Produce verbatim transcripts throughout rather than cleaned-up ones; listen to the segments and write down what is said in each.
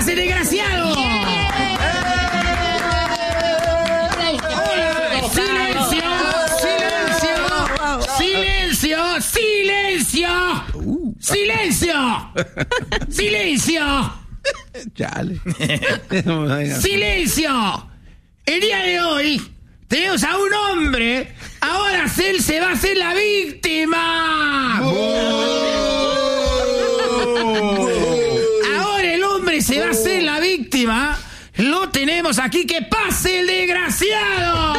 pase, desgraciado! ¡Silencio! ¡Silencio! ¡Silencio! ¡Silencio! ¡Silencio! Chale. ¡Silencio! El día de hoy tenemos a un hombre. Ahora él se va a hacer la víctima. Ahora el hombre se va a hacer la víctima. Lo tenemos aquí. ¡Que pase el desgraciado!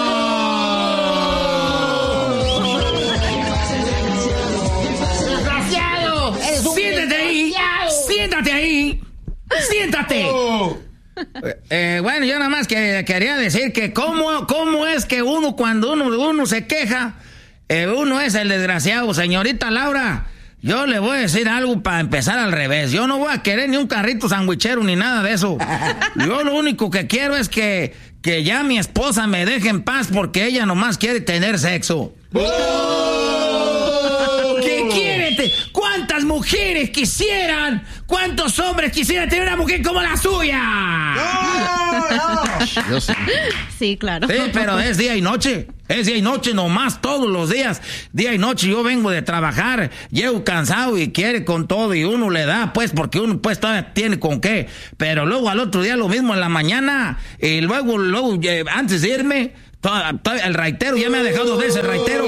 ¡Desgraciado! ¡Siéntate ahí! ¡Siéntate ahí! ¡Siéntate! Eh, bueno, yo nada más que, quería decir que cómo, cómo es que uno cuando uno, uno se queja, eh, uno es el desgraciado. Señorita Laura, yo le voy a decir algo para empezar al revés. Yo no voy a querer ni un carrito sandwichero ni nada de eso. Yo lo único que quiero es que, que ya mi esposa me deje en paz porque ella nomás quiere tener sexo. ¿Qué quiere? Te- ¿Cuántas mujeres quisieran? ¿Cuántos hombres quisieran tener una mujer como la suya? No, no. Yo sí. Sí, claro. Sí, pero es día y noche. Es día y noche nomás, todos los días. Día y noche. Yo vengo de trabajar, llego cansado y quiere con todo. Y uno le da, pues, porque uno pues todavía tiene con qué. Pero luego al otro día lo mismo en la mañana. Y luego, luego eh, antes de irme, toda, toda, el raitero ya me ha dejado dos veces el raitero.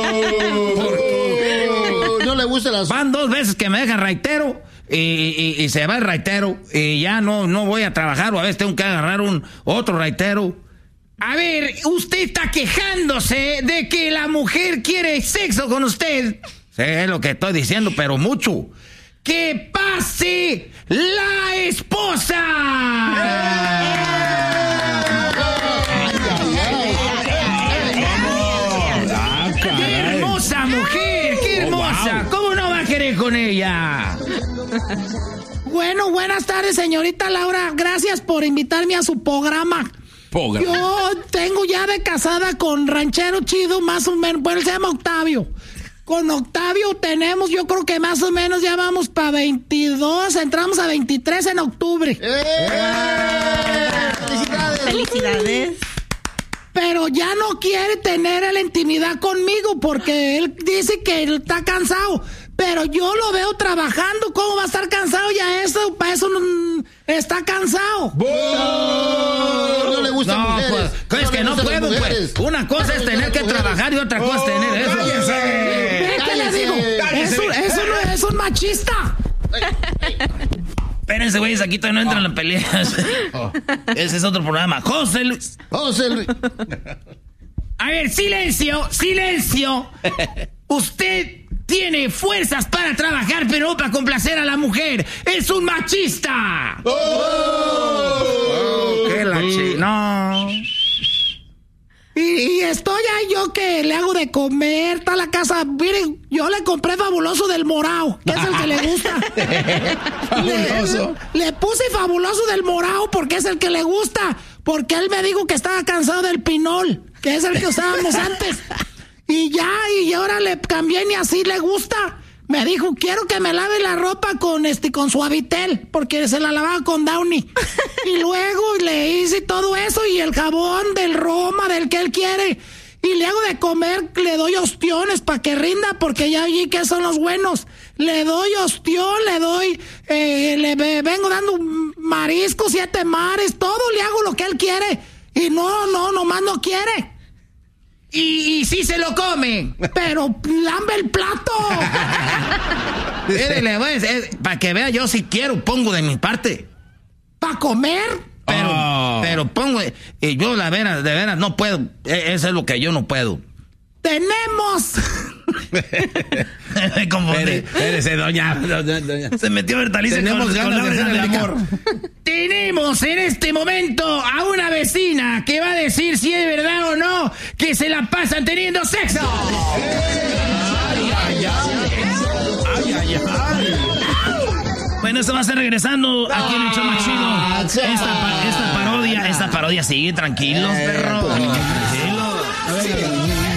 No le gusta las... Van dos veces que me dejan raitero. Y, y, y se va el raitero. Y ya no, no voy a trabajar. O a veces tengo que agarrar un otro raitero. A ver, usted está quejándose de que la mujer quiere sexo con usted. Sí, es lo que estoy diciendo, pero mucho. ¡Que pase la esposa! ¡Qué hermosa mujer! ¡Qué hermosa! ¿Cómo no va a querer con ella? Bueno, buenas tardes, señorita Laura. Gracias por invitarme a su programa. Pogra. Yo tengo ya de casada con ranchero chido, más o menos. Bueno, él se llama Octavio. Con Octavio tenemos, yo creo que más o menos ya vamos para veintidós. Entramos a veintitrés en octubre. ¡Eh! ¡Felicidades! Felicidades. Pero ya no quiere tener la intimidad conmigo porque él dice que él está cansado. Pero yo lo veo trabajando. ¿Cómo va a estar cansado ya eso? Para eso no, está cansado. ¡Oh! No le gustan No, mujeres. pues, es No que le no gustan puedo, las pues. mujeres. Una cosa No es le tener gustan que las mujeres. trabajar y otra cosa es tener eso. ¡Cállese! ¿Ve qué le digo? ¡Cállese! Eso, eso no es un machista. Espérense, güeyes, aquí todavía no entran las peleas. Oh. Ese es otro programa. José Luis. José Luis. A ver, silencio, silencio. Usted tiene fuerzas para trabajar, pero no para complacer a la mujer. ¡Es un machista! ¡Oh! Oh, ¡Qué la chi... No... Y, y estoy ahí yo que le hago de comer, está la casa. Miren, yo le compré Fabuloso del Morao, que es el que le gusta. Fabuloso. Le, le puse Fabuloso del Morao porque es el que le gusta. Porque él me dijo que estaba cansado del Pinol, que es el que usábamos antes. Y ya, y ahora le cambié y así le gusta. Me dijo, quiero que me lave la ropa con este, con Suavitel, porque se la lavaba con Downy. Y luego le hice todo eso y el jabón del Roma, del que él quiere. Y le hago de comer, le doy ostiones para que rinda, porque ya vi que son los buenos. Le doy ostión, le doy, eh, le vengo dando marisco, siete mares, todo le hago lo que él quiere. Y no, no, nomás no quiere. Y, y sí se lo come, pero lambe el plato. Para que vea, yo si quiero pongo de mi parte. ¿Para comer? Pero, oh. pero pongo, y yo la veras, de veras no puedo. Eso es lo que yo no puedo. Tenemos. Me confundí. Espérese, doña, doña, doña. Se metió Bertaliza. Tenemos con, ganas con de hacer el amor. Tenemos en este momento a una vecina que va a decir si es verdad o no que se la pasan teniendo sexo. Ay, ay, ay. Ay, ay, ay. Bueno, esto va a estar regresando aquí en el show más chido. Esta, esta parodia, esta parodia sigue, tranquilos, perro.